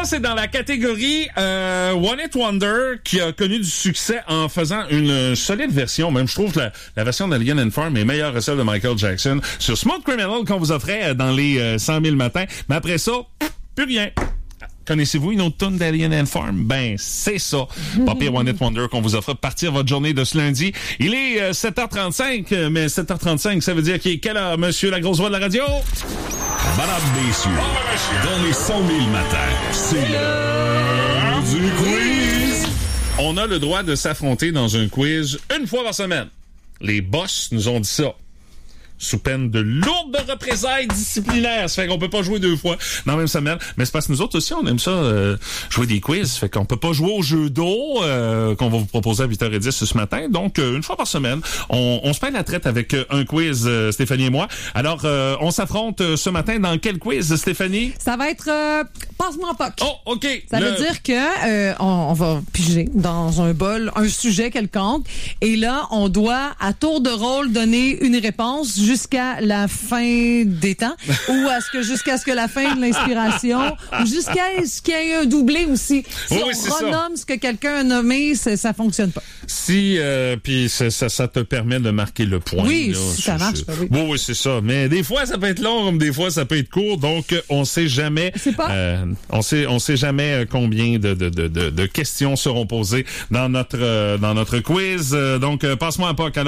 c'est dans la catégorie One Hit Wonder qui a connu du succès en faisant une solide version. Même je trouve que la version d'Alien and Farm est meilleure que celle de Michael Jackson sur Smooth Criminal qu'on vous offrait dans les 100 000 matins. Mais après ça, plus rien. Connaissez-vous une autre tune d'Alien and Farm? Ben, c'est ça. Pas pire One Hit Wonder qu'on vous offre pour partir votre journée de ce lundi. Il est 7h35, mais 7h35, ça veut dire qu'il est quelle heure, monsieur la grosse voix de la radio? Madame, messieurs, dans les 100 000 matins, c'est l'heure du quiz. On a le droit de s'affronter dans un quiz une fois par semaine. Les boss nous ont dit ça. Sous peine de lourdes représailles disciplinaires. Ça fait qu'on peut pas jouer 2 fois dans la même semaine. Mais c'est parce que nous autres aussi, on aime ça, jouer des quiz. Ça fait qu'on peut pas jouer au jeu d'eau qu'on va vous proposer à 8h10 ce matin. Donc, une fois par semaine, on se paye la traite avec un quiz, Stéphanie et moi. Alors, on s'affronte ce matin dans quel quiz, Stéphanie? Ça va être Passe-moi en POC. Oh, OK. Ça veut dire que on va piger dans un bol un sujet quelconque. Et là, on doit, à tour de rôle, donner une réponse jusqu'à la fin des temps ou jusqu'à ce que la fin de l'inspiration ou jusqu'à ce qu'il y ait un doublé aussi. Si oui, on renomme ce que quelqu'un a nommé, ça fonctionne pas. Si, puis ça te permet de marquer le point. Oui, là, si ça marche. Oui. Oui, c'est ça. Mais des fois, ça peut être long, comme des fois, ça peut être court. Donc, on sait jamais. On sait jamais combien de questions seront posées dans notre quiz. Donc, passe-moi un POC.